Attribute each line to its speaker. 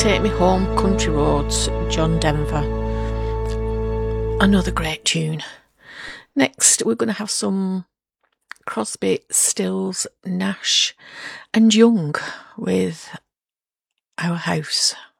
Speaker 1: Take Me Home, Country Roads, John Denver. Another great tune. Next, we're going to have some Crosby, Stills, Nash and Young with Our House.